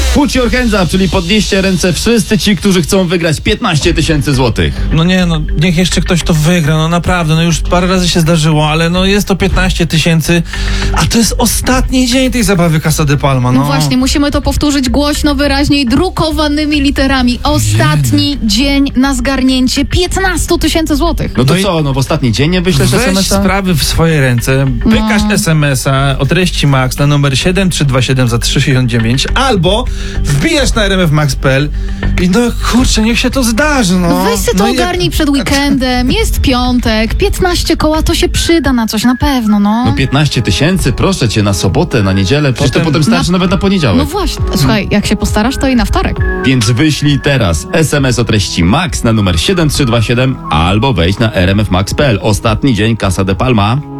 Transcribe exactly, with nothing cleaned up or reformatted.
Put your hands up, czyli podnieście ręce wszyscy ci, którzy chcą wygrać piętnaście tysięcy złotych. No nie, no niech jeszcze ktoś to wygra, no naprawdę, no już parę razy się zdarzyło, ale no jest to piętnaście tysięcy, a to jest ostatni dzień tej zabawy Casa de Palma, no. No właśnie, musimy to powtórzyć głośno, wyraźniej, drukowanymi literami. Ostatni Jedy. dzień na zgarnięcie piętnaście tysięcy złotych. No to No i- co, no w ostatni dzień nie wyślesz Weź esemesa? sprawy w swoje ręce, pykasz No. es em es a o treści Max na numer siedem trzy dwa siedem za trzy sześćdziesiąt dziewięć albo wbijasz na er em f max kropka p l i no kurczę, niech się to zdarzy, no. No weź se to no i- ogarnij przed weekendem, jest piątek, piętnaście koła to się przyda na coś, na pewno, no. No piętnaście tysięcy, proszę cię, na sobotę, na niedzielę, przecież to Potem- potem starczy Na- nawet na poniedziałek. No właśnie, słuchaj, jak się postarasz, to i na wtorek. Więc wyślij teraz es em es o treści MAX na numer siedem trzy dwa siedem albo wejdź na er em f max kropka p l. Ostatni dzień Casa de Palma.